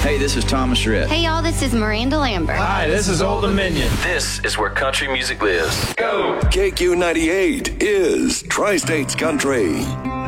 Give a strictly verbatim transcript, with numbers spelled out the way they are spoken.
Hey, this is Thomas Rhett. Hey, y'all, this is Miranda Lambert. Hi, this is Old Dominion. This is where country music lives. Go! K Q ninety-eight is Tri-States Country.